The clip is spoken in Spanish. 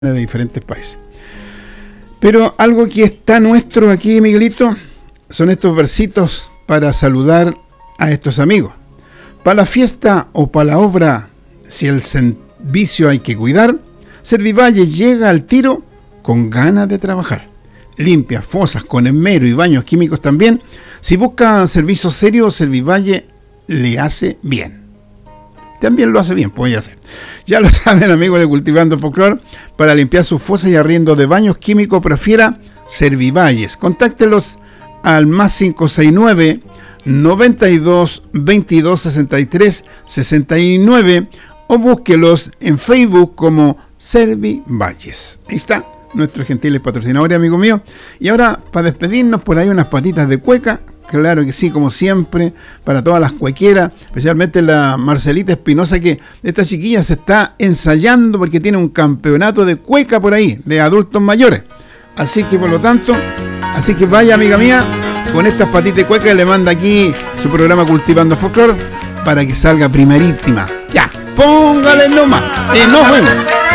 de diferentes países. Pero algo que está nuestro aquí, Miguelito, son estos versitos para saludar a estos amigos. Para la fiesta o para la obra, si el servicio hay que cuidar, Servivalle llega al tiro con ganas de trabajar. Limpia fosas con esmero y baños químicos también. Si busca servicio serio, Servivalle le hace bien. También lo hace bien, puede hacer. Ya lo saben, amigos de Cultivando Folclor, para limpiar sus fosas y arriendo de baños químicos, prefiera Servivalles. Contáctelos al más 569 92 22 63 69 o búsquelos en Facebook como Servivalles. Ahí está, nuestros gentiles patrocinadores, amigo mío. Y ahora, para despedirnos, por ahí unas patitas de cueca. Claro que sí, como siempre, para todas las cuequeras, especialmente la Marcelita Espinosa, que esta chiquilla se está ensayando porque tiene un campeonato de cueca por ahí, de adultos mayores. Así que, por lo tanto, vaya, amiga mía, con estas patitas de cueca, le manda aquí su programa Cultivando Folclor para que salga primerísima. Ya, póngale nomás. Nos vemos.